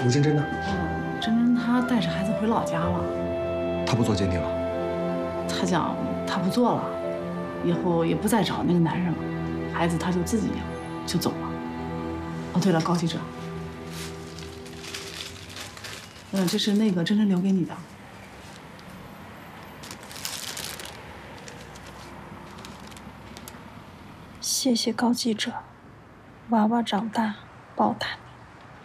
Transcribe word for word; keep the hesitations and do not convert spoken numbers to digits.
吴真真呢？ 嗯，真真她带着孩子回老家了。 她不做鉴定了？ 她讲她不做了，以后也不再找那个男人了，孩子她就自己养，就走了。哦，对了，高记者，嗯，这是那个真真留给你的。 谢谢高记者，娃娃长大，报答你。